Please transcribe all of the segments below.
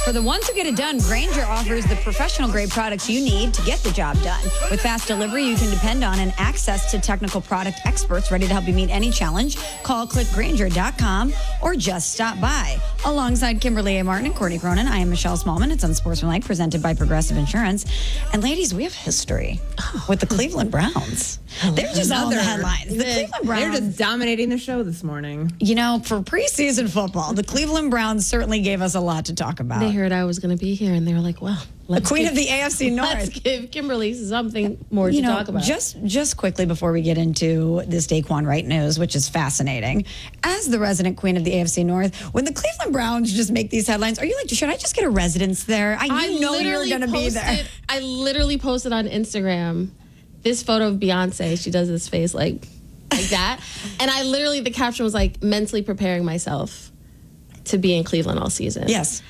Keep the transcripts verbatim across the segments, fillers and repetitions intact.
For the ones who get it done, Grainger offers the professional-grade products you need to get the job done. With fast delivery you can depend on and access to technical product experts ready to help you meet any challenge. Call click grainger dot com or just stop by. Alongside Kimberly A. Martin and Courtney Cronin, I am Michelle Smallman. It's Unsportsmanlike, presented by Progressive Insurance. And ladies, we have history with the Cleveland Browns. They're just all in the headlines. The Cleveland Browns. They're just dominating the show this morning. You know, for preseason football, the Cleveland Browns certainly gave us a lot to talk about. They heard I was going to be here, and they were like, well, the queen give, of the A F C North. Let's give Kimberly something more you to know, talk about. Just, just quickly before we get into this Daquan Wright news, which is fascinating, as the resident queen of the A F C North, when the Cleveland Browns just make these headlines, are you like, should I just get a residence there? I, I you know you're going to be there. I literally posted on Instagram this photo of Beyonce. She does this face like, like that. And I literally, the caption was like, mentally preparing myself to be in Cleveland all season. Yes.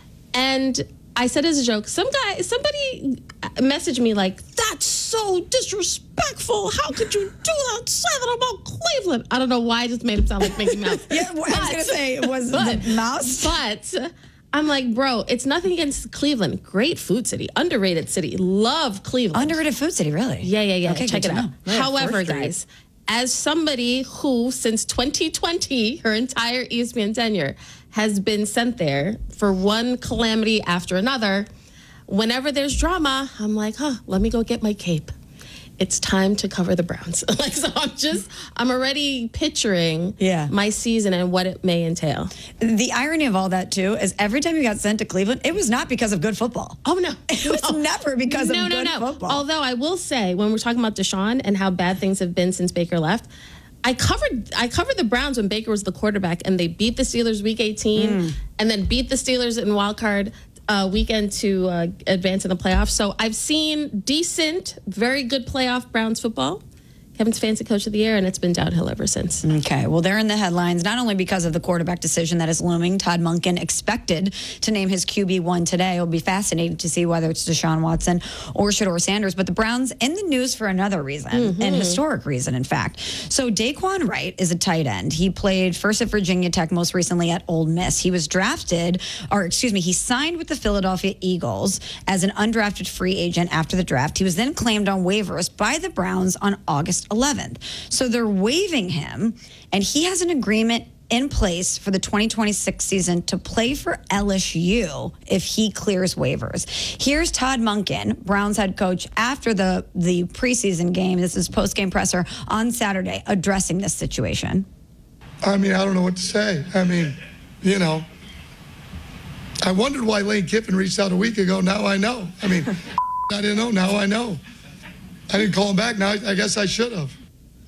And I said as a joke, some guy, somebody messaged me like, that's so disrespectful. How could you do that? Say that about Cleveland. I don't know why I just made him sound like Mickey Mouse. Yeah, well, I was going to say, was but, the mouse? But I'm like, bro, it's nothing against Cleveland. Great food city. Underrated city. Love Cleveland. Underrated food city, really? Yeah, yeah, yeah. Okay, check good it to out. know. Yeah, However, Fourth Street. guys, as somebody who, since twenty twenty, her entire E S P N tenure, has been sent there for one calamity after another, whenever there's drama, I'm like, huh, let me go get my cape. It's time to cover the Browns. Like, so I'm just, I'm already picturing Yeah. my season and what it may entail. The irony of all that, too, is every time you got sent to Cleveland, it was not because of good football. Oh, no. It was No. never because no, of no, good no. football. Although I will say, when we're talking about Deshaun and how bad things have been since Baker left, I covered I covered the Browns when Baker was the quarterback, and they beat the Steelers week eighteen, Mm. and then beat the Steelers in wild card uh, weekend to uh, advance in the playoffs. So I've seen decent, very good playoff Browns football. Kevin's fancy coach of the year, and it's been downhill ever since. Okay, well, they're in the headlines, not only because of the quarterback decision that is looming. Todd Monken expected to name his Q B one today. It'll be fascinating to see whether it's Deshaun Watson or Shedeur Sanders. But the Browns in the news for another reason, Mm-hmm. an historic reason, in fact. So Daquan Wright is a tight end. He played first at Virginia Tech, most recently at Ole Miss. He was drafted, or excuse me, he signed with the Philadelphia Eagles as an undrafted free agent after the draft. He was then claimed on waivers by the Browns on August eleventh. So they're waiving him, and he has an agreement in place for the twenty twenty-six season to play for L S U if he clears waivers. Here's Todd Monken, Browns head coach, after the, the preseason game. This is post-game presser on Saturday, addressing this situation. I mean, I don't know what to say. I mean, you know, I wondered why Lane Kiffin reached out a week ago. Now I know. I mean, I didn't know. Now I know. I didn't call him back. Now I, I guess I should have.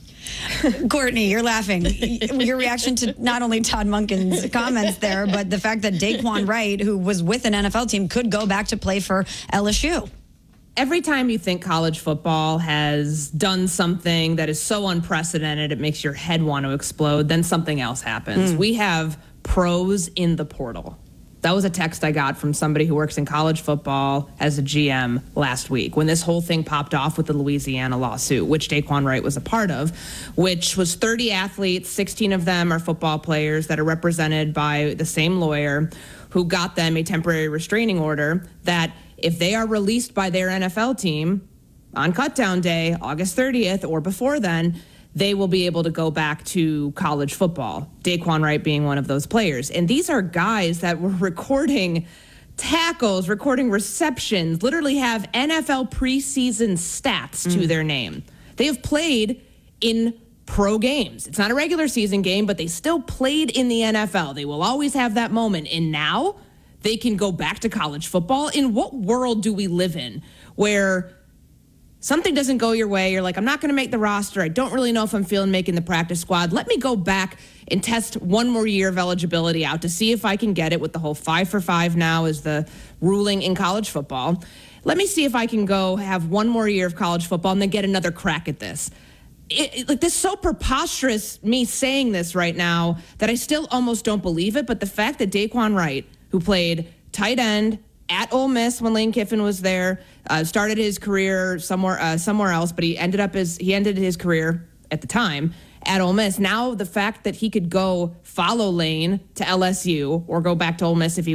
Courtney, you're laughing. Your reaction to not only Todd Monken's comments there, but the fact that Daquan Wright, who was with an N F L team, could go back to play for L S U. Every time you think college football has done something that is so unprecedented, it makes your head want to explode, then something else happens. We have pros in the portal. That was a text I got from somebody who works in college football as a G M last week when this whole thing popped off with the Louisiana lawsuit, which Daquan Wright was a part of, which was thirty athletes, sixteen of them are football players that are represented by the same lawyer who got them a temporary restraining order that if they are released by their N F L team on cutdown day, August thirtieth or before then, they will be able to go back to college football, Daquan Wright being one of those players. And these are guys that were recording tackles, recording receptions, literally have N F L preseason stats to their name. They have played in pro games. It's not a regular season game, but they still played in the N F L. They will always have that moment. And now they can go back to college football. In what world do we live in where something doesn't go your way, you're like, I'm not going to make the roster, I don't really know if I'm feeling making the practice squad, let me go back and test one more year of eligibility out to see if I can get it with the whole five for five now is the ruling in college football. Let me see if I can go have one more year of college football and then get another crack at this. It, it, like, this is so preposterous, me saying this right now, that I still almost don't believe it, but the fact that Daquan Wright, who played tight end at Ole Miss when Lane Kiffin was there, uh, started his career somewhere uh, somewhere else, but he ended up his he ended his career at the time at Ole Miss. Now the fact that he could go follow Lane to L S U or go back to Ole Miss if he